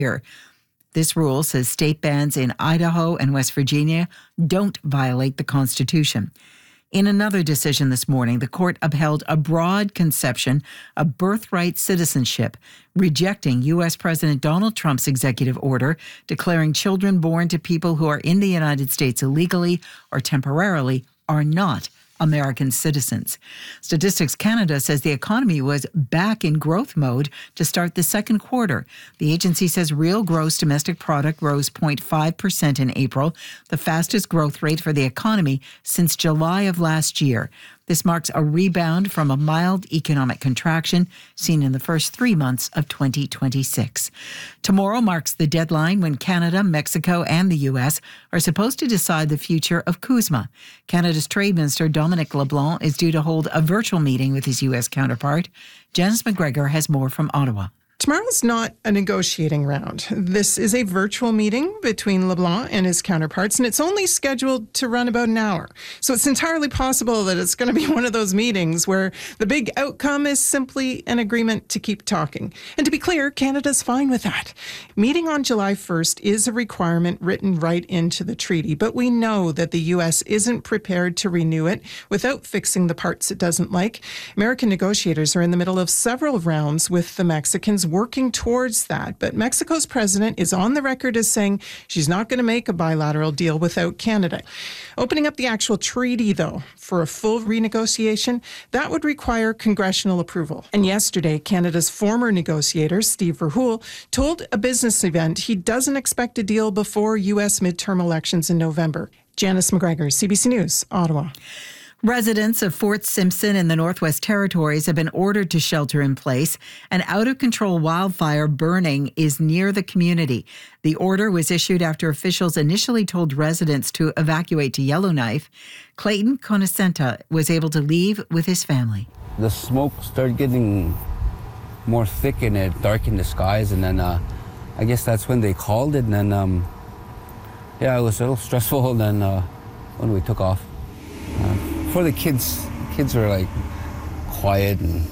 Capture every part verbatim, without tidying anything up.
Here. This rule says state bans in Idaho and West Virginia don't violate the Constitution. In another decision this morning, the court upheld a broad conception of birthright citizenship, rejecting U S. President Donald Trump's executive order declaring children born to people who are in the United States illegally or temporarily are not American citizens. Statistics Canada says the economy was back in growth mode to start the second quarter. The agency says real gross domestic product rose zero point five percent in April, the fastest growth rate for the economy since July of last year. This marks a rebound from a mild economic contraction seen in the first three months of twenty twenty-six. Tomorrow marks the deadline when Canada, Mexico, and the U S are supposed to decide the future of CUSMA. Canada's Trade Minister Dominic LeBlanc is due to hold a virtual meeting with his U S counterpart. Janice McGregor has more from Ottawa. Tomorrow's not a negotiating round. This is a virtual meeting between LeBlanc and his counterparts, and it's only scheduled to run about an hour. So it's entirely possible that it's going to be one of those meetings where the big outcome is simply an agreement to keep talking. And to be clear, Canada's fine with that. Meeting on July first is a requirement written right into the treaty, but we know that the U S isn't prepared to renew it without fixing the parts it doesn't like. American negotiators are in the middle of several rounds with the Mexicans working towards that. But Mexico's president is on the record as saying she's not going to make a bilateral deal without Canada. Opening up the actual treaty, though, for a full renegotiation, that would require congressional approval. And yesterday, Canada's former negotiator, Steve Verhoeven, told a business event he doesn't expect a deal before U S midterm elections in November. Janice McGregor, C B C News, Ottawa. Residents of Fort Simpson in the Northwest Territories have been ordered to shelter in place. An out-of-control wildfire burning is near the community. The order was issued after officials initially told residents to evacuate to Yellowknife. Clayton Conoscenta was able to leave with his family. The smoke started getting more thick and it darkened the skies, and then uh, I guess that's when they called it, and then um, yeah, it was a little stressful, and then uh, when we took off. Uh, For the kids, kids are like quiet and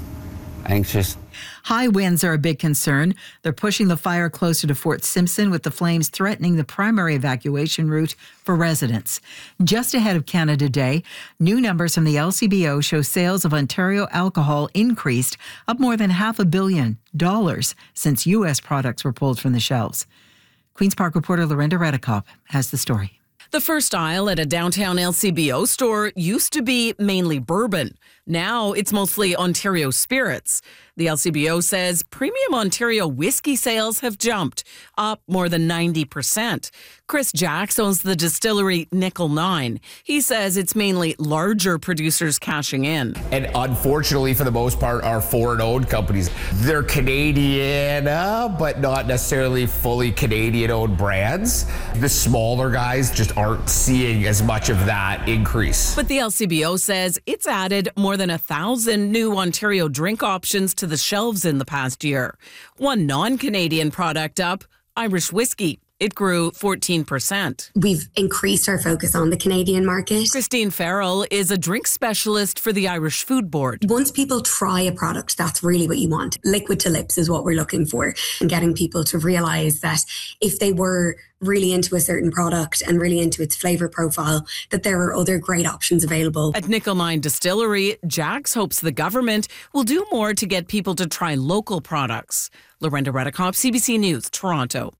anxious. High winds are a big concern. They're pushing the fire closer to Fort Simpson, with the flames threatening the primary evacuation route for residents. Just ahead of Canada Day, new numbers from the L C B O show sales of Ontario alcohol increased, up more than half a billion dollars since U S products were pulled from the shelves. Queen's Park reporter Lorinda Redekop has the story. The first aisle at a downtown L C B O store used to be mainly bourbon. Now it's mostly Ontario spirits. The L C B O says premium Ontario whiskey sales have jumped, up more than ninety percent. Chris Jacks owns the distillery Nickel Nine. He says it's mainly larger producers cashing in. And unfortunately, for the most part, are foreign-owned companies. They're Canadian, uh, but not necessarily fully Canadian-owned brands. The smaller guys just aren't seeing as much of that increase. But the L C B O says it's added more than a thousand new Ontario drink options to the shelves in the past year. One non-Canadian product up, Irish whiskey. It grew fourteen percent. We've increased our focus on the Canadian market. Christine Farrell is a drink specialist for the Irish Food Board. Once people try a product, that's really what you want. Liquid to lips is what we're looking for, and getting people to realise that if they were really into a certain product and really into its flavour profile, that there are other great options available. At Nickel Nine Distillery, Jacks hopes the government will do more to get people to try local products. Lorinda Redekop, C B C News, Toronto.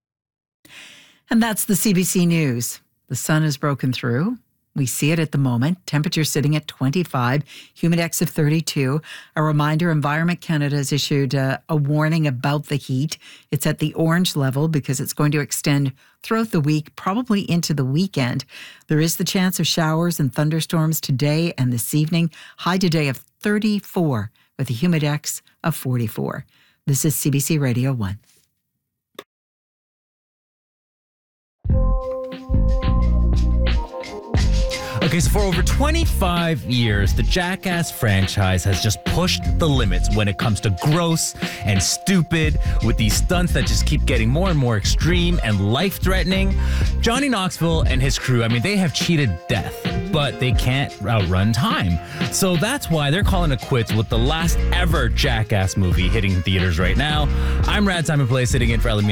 And that's the C B C News. The sun has broken through. We see it at the moment. Temperature sitting at twenty-five, humidex of thirty-two. A reminder, Environment Canada has issued a, a warning about the heat. It's at the orange level because it's going to extend throughout the week, probably into the weekend. There is the chance of showers and thunderstorms today and this evening. High today of thirty-four with a humidex of forty-four. This is C B C Radio one. Okay, so for over twenty-five years, the Jackass franchise has just pushed the limits when it comes to gross and stupid, with these stunts that just keep getting more and more extreme and life-threatening. Johnny Knoxville and his crew, I mean, they have cheated death, but they can't outrun time. So that's why they're calling it quits with the last ever Jackass movie hitting theaters right now. I'm Rad Simon Play, sitting in for Elamina